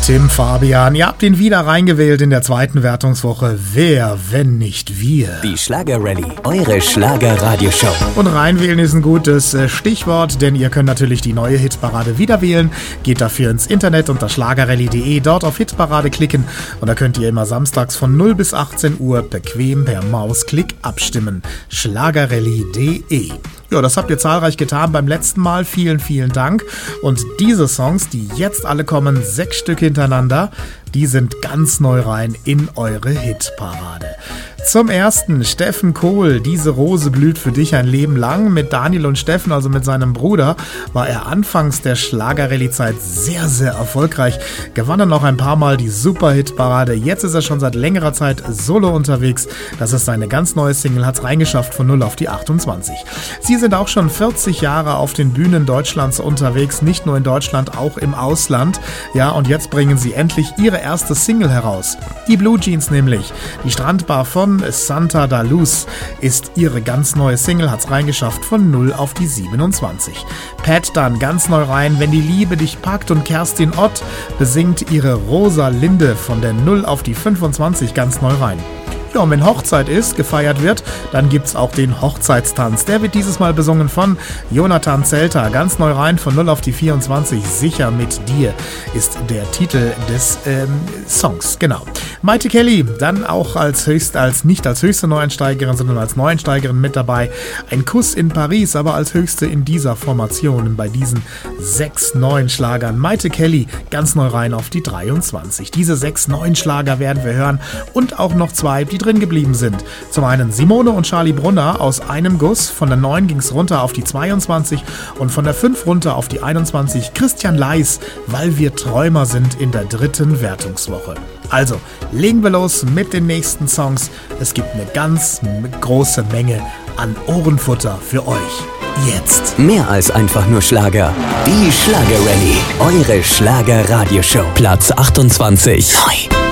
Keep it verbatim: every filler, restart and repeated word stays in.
Tim Fabian, ihr habt ihn wieder reingewählt in der zweiten Wertungswoche. Wer, wenn nicht wir? Die Schlager-Rallye, eure Schlager-Radioshow. Und reinwählen ist ein gutes Stichwort, denn ihr könnt natürlich die neue Hitparade wieder wählen. Geht dafür ins Internet unter schlagerrallye punkt de, dort auf Hitparade klicken und da könnt ihr immer samstags von null bis achtzehn Uhr bequem per Mausklick abstimmen. schlagerrallye punkt de. Ja, das habt ihr zahlreich getan beim letzten Mal. Vielen, vielen Dank. Und diese Songs, die jetzt alle kommen, sechs Stück hintereinander, die sind ganz neu rein in eure Hitparade. Zum ersten Steffen Kohl, Diese Rose blüht für dich ein Leben lang. Mit Daniel und Steffen, also mit seinem Bruder, war er anfangs der Schlager-Rallye-Zeit sehr, sehr erfolgreich. Gewann dann noch ein paar Mal die Super-Hitparade. Jetzt ist er schon seit längerer Zeit solo unterwegs. Das ist seine ganz neue Single, hat's reingeschafft von null auf die achtundzwanzig. Sie sind auch schon vierzig Jahre auf den Bühnen Deutschlands unterwegs, nicht nur in Deutschland, auch im Ausland. Ja, und jetzt bringen sie endlich ihre erste Single heraus. Die Blue Jeans nämlich. Die Strandbar von Santa da Luz ist ihre ganz neue Single, hat's reingeschafft von null auf die siebenundzwanzig. Pat dann ganz neu rein, Wenn die Liebe dich packt, und Kerstin Ott besingt ihre Rosa Linde von der null auf die fünfundzwanzig ganz neu rein. Ja, und wenn Hochzeit ist, gefeiert wird, dann gibt's auch den Hochzeitstanz. Der wird dieses Mal besungen von Jonathan Zelter. Ganz neu rein von null auf die vierundzwanzig. Sicher mit dir ist der Titel des ähm, Songs. Genau. Maite Kelly, dann auch als höchst, als nicht als höchste Neueinsteigerin, sondern als Neueinsteigerin mit dabei. Ein Kuss in Paris, aber als höchste in dieser Formation bei diesen sechs neuen Schlagern. Maite Kelly, ganz neu rein auf die dreiundzwanzig. Diese sechs neuen Schlager werden wir hören und auch noch zwei, die drin geblieben sind. Zum einen Simone und Charlie Brunner, Aus einem Guss. Von der neun ging's runter auf die zweiundzwanzig und von der fünf runter auf die einundzwanzig. Christian Leis, Weil wir Träumer sind, in der dritten Wertungswoche. Also, legen wir los mit den nächsten Songs. Es gibt eine ganz große Menge an Ohrenfutter für euch. Jetzt. Mehr als einfach nur Schlager. Die Schlager-Rallye, eure Schlager-Radioshow. Platz achtundzwanzig. Neu.